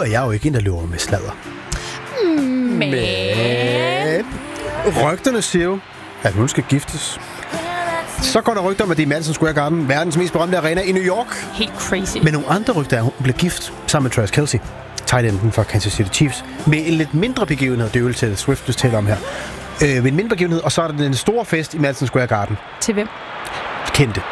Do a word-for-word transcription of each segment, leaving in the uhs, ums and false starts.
er jeg jo ikke en, der løber med sladder. Men... Men... Rygterne siger jo, at hun skal giftes. Så går der rygter om, at det er Madison Square Garden, verdens mest berømte arena i New York. Helt crazy. Men nogle andre rygter er, at hun bliver gift sammen med Travis Kelce, tight enden for Kansas City Chiefs, med en lidt mindre begivenhed, det er jo til Swift, du taler om her. Øh, med en mindre begivenhed, og så er der den store fest i Madison Square Garden. Til hvem? Kendte.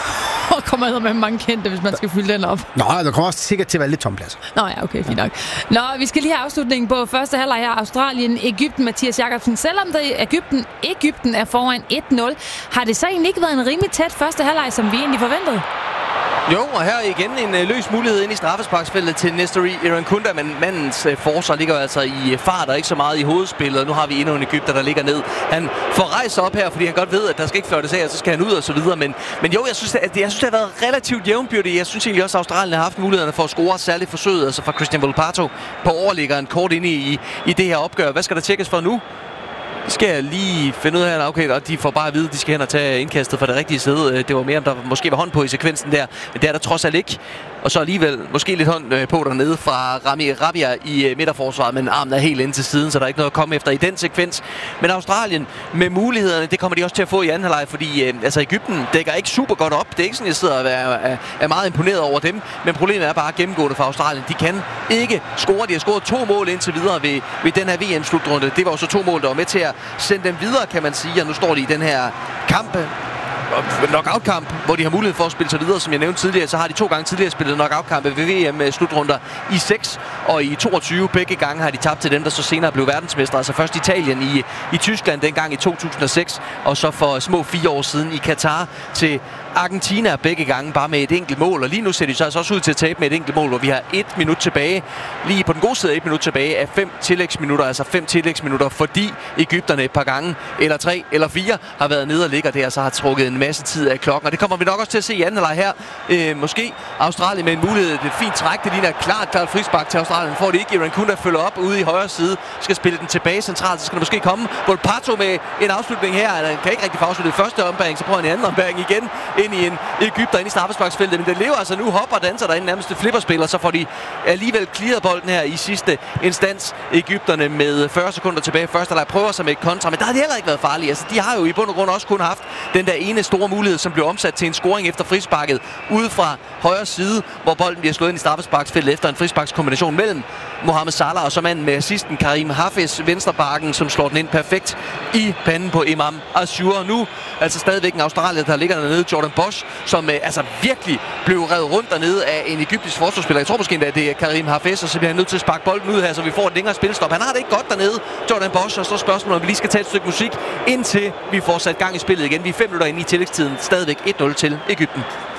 Og kommer der med mange kendte, hvis man skal fylde den op. Nå, der kommer også sikkert til at være lidt tompladser. Nå ja, okay, fint nok. Nå, vi skal lige have afslutningen på første halvleg her. Australien, Egypten, Mathias Jakobsen. Selvom det Egypten, Egypten er foran et nul, har det så egentlig ikke været en rimelig tæt første halvleg, som vi egentlig forventede? Jo, og her igen en øh, løs mulighed ind i straffesparksfeltet til Nestori Irankunda, men mandens øh, forsvar ligger altså i øh, fart og ikke så meget i hovedspillet, og nu har vi endnu en Egypter, der ligger ned. Han får rejst op her, fordi han godt ved, at der skal ikke fløjtes af, og så skal han ud og så videre, men, men jo, jeg synes, at det, jeg synes, det har været relativt jævnbyrdigt. Jeg synes egentlig også, at Australien har haft mulighederne for at score, særligt forsøget, altså fra Christian Volpato på overliggeren kort inde i, i det her opgør. Hvad skal der tjekkes for nu? Det skal jeg lige finde ud af, okay, og de får bare at vide, at de skal hen og tage indkastet fra det rigtige side. Det var mere, om der måske var hånd på i sekvensen der, men det er der trods alt ikke. Og så alligevel måske lidt hånd på dernede fra Rami Rabia i midterforsvaret, men armen er helt ind til siden, så der er ikke noget at komme efter i den sekvens. Men Australien med mulighederne, det kommer de også til at få i anden halvleg, fordi øh, altså Egypten dækker ikke super godt op. Det er ikke sådan, jeg sidder og er, er, er meget imponeret over dem, men problemet er bare gennemgående for Australien. De kan ikke score. De har scoret to mål indtil videre ved, ved den her V M-slutrunde. Det var jo så to mål, der var med til at sende dem videre, kan man sige, og nu står de i den her kamp, knockout-kamp, hvor de har mulighed for at spille sig videre. Som jeg nævnte tidligere, så har de to gange tidligere spillet knockout-kampe ved V M-slutrunder i seks og i toogtyve. Begge gange har de tabt til dem, der så senere blev verdensmestre. Altså først Italien i, i Tyskland dengang i to tusind og seks, og så for små fire år siden i Katar til Argentina begge gange bare med et enkelt mål. Og lige nu ser de så altså også ud til at tabe med et enkelt mål, hvor vi har et minut tilbage. Lige på den gode side af et minut tilbage af fem tillægsminutter, altså fem tillægsminutter, fordi Egypterne et par gange, eller tre, eller fire, har været nede og ligger der, så har trukket en masse tid af klokken. Og det kommer vi nok også til at se i anden halvleg her. Øh, måske Australien med en mulighed. Det er et fint træk. Det ligner et klart, klart frispark til Australien. Får det ikke. Irankunda følger op ude i højre side. Skal spille den tilbage centralt. Så skal der måske komme Volpato med en afslutning her. Han kan ikke rigtig få afsluttet i første ombæring, så prøver han i anden ombæring igen ind i en Egypter ind i straffesparksfeltet. Men det lever altså nu, hopper og danser derinde, nærmest det flipperspiller. Så får de alligevel clearet bolden her i sidste instans. Egypterne med fyrre sekunder tilbage. Første halvleg prøver sig med et kontra, men der har de heller ikke været farlige. Altså, de har jo i bund og grund også kun haft den der ene store mulighed, som blev omsat til en scoring efter frisparket ude fra højre side, hvor bolden bliver slået ind i straffesparksfeltet efter en frisparkskombination mellem Mohamed Salah og så manden med assisten Karim Hafez, venstrebacken, som slår den ind perfekt i panden på Imam Ashur. Nu altså stadigvæk en Australier, der ligger dernede, Jordan Bosch, som øh, altså virkelig blev revet rundt dernede af en egyptisk forsvarsspiller. Jeg tror måske endda, det er Karim Hafez, og så bliver han nødt til at sparke bolden ud her, så vi får et længere spilstop. Han har det ikke godt dernede, Jordan Bosch, og så spørgsmålet, om vi lige skal tage et stykke musik, indtil vi får sat gang i spillet igen. Vi er fem minutter inde i tillægstiden, stadigvæk et nul til Egypten.